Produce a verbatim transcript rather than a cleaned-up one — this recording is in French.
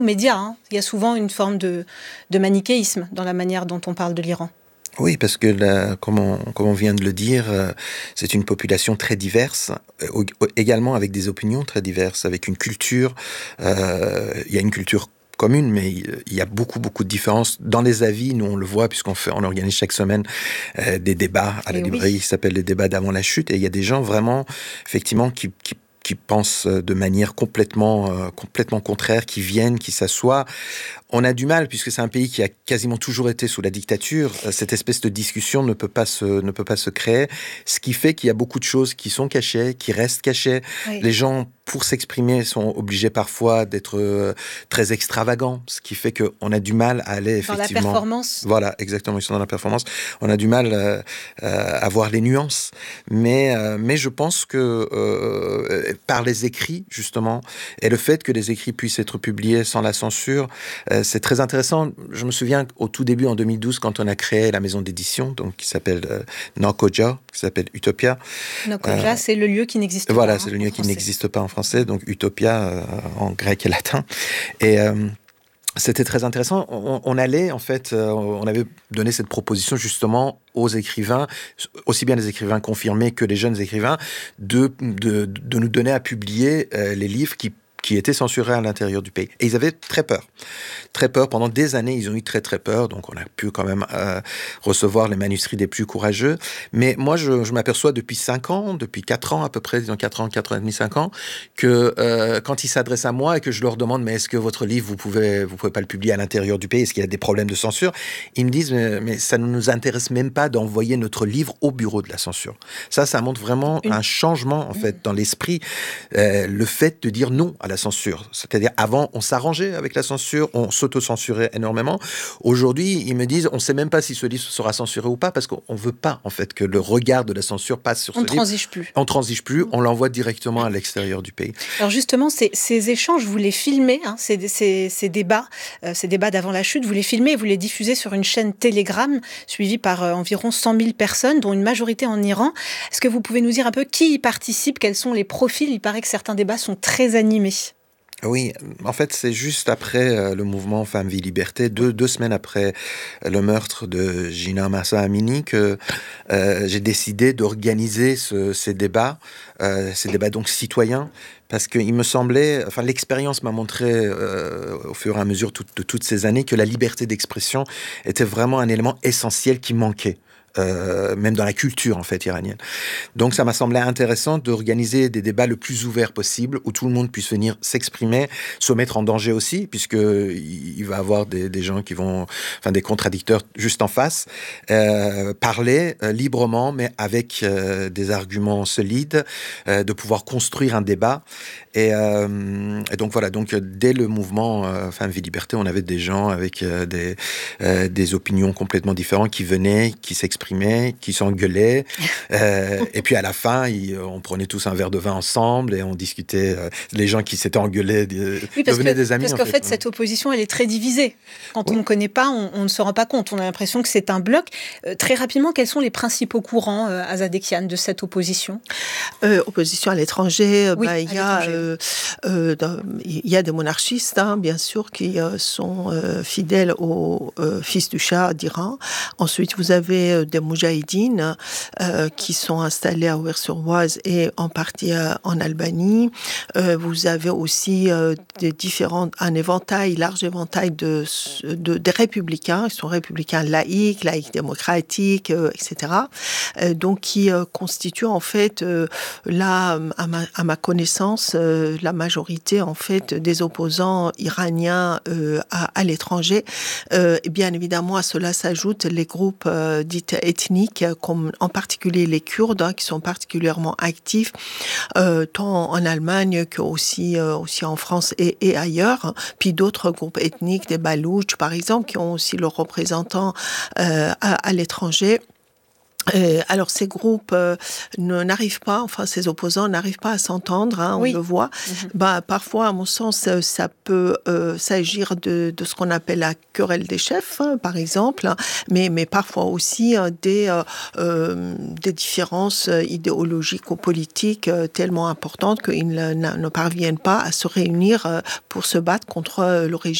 médias, hein. Il y a souvent une forme de, de manichéisme dans la manière dont on parle de l'Iran. Oui, parce que, là, comme, on, comme on vient de le dire, euh, c'est une population très diverse, euh, également avec des opinions très diverses, avec une culture. Euh, il y a une culture commune, mais il y a beaucoup, beaucoup de différences dans les avis. Nous, on le voit, puisqu'on fait, on organise chaque semaine euh, des débats à la Et librairie, oui. qui s'appellent les débats d'avant la chute. Et il y a des gens vraiment, effectivement, qui... qui qui pensent de manière complètement, euh, complètement contraire, qui viennent, qui s'assoient. On a du mal, puisque c'est un pays qui a quasiment toujours été sous la dictature. Cette espèce de discussion ne peut pas se, ne peut pas se créer. Ce qui fait qu'il y a beaucoup de choses qui sont cachées, qui restent cachées. Oui. Les gens, pour s'exprimer, sont obligés parfois d'être euh, très extravagants. Ce qui fait qu'on a du mal à aller, effectivement... Dans la performance. Voilà, exactement, ils sont dans la performance. On a du mal euh, euh, à voir les nuances. Mais, euh, mais je pense que euh, par les écrits, justement, et le fait que les écrits puissent être publiés sans la censure, euh, c'est très intéressant. Je me souviens au tout début, en deux mille douze, quand on a créé la maison d'édition, donc qui s'appelle euh, Nokoja, qui s'appelle Utopia. Nokoja, euh, c'est le lieu qui n'existe voilà, pas. Voilà, c'est hein, le lieu qui n'existe pas en français, donc Utopia euh, en grec et latin. Et... Euh, C'était très intéressant. On, on allait, en fait, euh, on avait donné cette proposition justement aux écrivains, aussi bien les écrivains confirmés que les jeunes écrivains, de, de, de nous donner à publier euh, les livres qui qui étaient censurés à l'intérieur du pays. Et ils avaient très peur. Très peur. Pendant des années, ils ont eu très, très peur. Donc, on a pu quand même euh, recevoir les manuscrits des plus courageux. Mais moi, je, je m'aperçois depuis cinq ans, depuis quatre ans à peu près, disons quatre ans, quatre ans et demi, cinq ans, que euh, quand ils s'adressent à moi et que je leur demande, mais est-ce que votre livre, vous pouvez, vous pouvez pas le publier à l'intérieur du pays? Est-ce qu'il y a des problèmes de censure? Ils me disent, mais, mais ça ne nous intéresse même pas d'envoyer notre livre au bureau de la censure. Ça, ça montre vraiment Une... un changement, en fait, dans l'esprit. Euh, le fait de dire non à la censure. C'est-à-dire, avant, on s'arrangeait avec la censure, on s'auto-censurait énormément. Aujourd'hui, ils me disent, on ne sait même pas si ce livre sera censuré ou pas, parce qu'on ne veut pas, en fait, que le regard de la censure passe sur on ce livre. On ne transige plus. On ne transige plus, on l'envoie directement à l'extérieur du pays. Alors justement, ces, ces échanges, vous les filmez, hein, ces, ces, ces débats, euh, ces débats d'avant la chute, vous les filmez et vous les diffusez sur une chaîne Telegram, suivie par euh, environ cent mille personnes, dont une majorité en Iran. Est-ce que vous pouvez nous dire un peu qui y participe, quels sont les profils? Il paraît que certains débats sont très animés. Oui, en fait, c'est juste après euh, le mouvement Femmes, Vie, Liberté, deux, deux semaines après le meurtre de Jina Mahsa Amini, que euh, j'ai décidé d'organiser ce, ces débats, euh, ces débats donc citoyens, parce qu'il me semblait, enfin l'expérience m'a montré euh, au fur et à mesure tout, de toutes ces années que la liberté d'expression était vraiment un élément essentiel qui manquait. Euh, même dans la culture en fait iranienne. Donc ça m'a semblé intéressant d'organiser des débats le plus ouverts possible, où tout le monde puisse venir s'exprimer, se mettre en danger aussi, puisque il va y avoir des, des gens qui vont, enfin des contradicteurs juste en face, euh, parler euh, librement, mais avec euh, des arguments solides, euh, de pouvoir construire un débat. Et, euh, et donc voilà, donc dès le mouvement euh, Femmes, Vie, Liberté, on avait des gens avec euh, des, euh, des opinions complètement différentes qui venaient, qui s'exprimaient, qui s'engueulaient. Euh, et puis à la fin, il, on prenait tous un verre de vin ensemble et on discutait. Euh, les gens qui s'étaient engueulés oui, devenaient que, des amis. Parce qu'en en fait, fait, cette opposition, elle est très divisée. Quand oui. on ne connaît pas, on, on ne se rend pas compte. On a l'impression que c'est un bloc. Euh, très rapidement, quels sont les principaux courants, euh, Azadekian, de cette opposition? euh, Opposition à l'étranger, oui, bah, il y a euh, euh, il y a des monarchistes, hein, bien sûr, qui euh, sont euh, fidèles au euh, fils du Shah d'Iran. Ensuite, vous avez euh, des moudjahidines euh, qui sont installés à Auvers-sur-Oise et en partie euh, en Albanie. Euh, vous avez aussi euh, des différents, un éventail, large éventail de, de, des républicains. Ils sont républicains laïcs, laïcs démocratiques, euh, et cetera. Euh, donc, qui euh, constituent en fait, euh, là, à ma, à ma connaissance, euh, la majorité en fait des opposants iraniens euh, à, à l'étranger. Euh, et bien évidemment, à cela s'ajoutent les groupes euh, dits ethniques, comme en particulier les Kurdes, hein, qui sont particulièrement actifs, euh, tant en Allemagne qu'aussi euh, aussi en France et, et ailleurs. Puis d'autres groupes ethniques, des Baloutches par exemple, qui ont aussi leurs représentants euh, à, à l'étranger. Euh, alors ces groupes euh, ne, n'arrivent pas, enfin ces opposants n'arrivent pas à s'entendre, hein, on Oui. le voit. Mhm. Bah, parfois, à mon sens, ça peut euh, s'agir de, de ce qu'on appelle la querelle des chefs, hein, par exemple, mais, mais parfois aussi euh, des, euh, euh, des différences idéologiques ou politiques euh, tellement importantes qu'ils ne, ne parviennent pas à se réunir euh, pour se battre contre euh, le régime.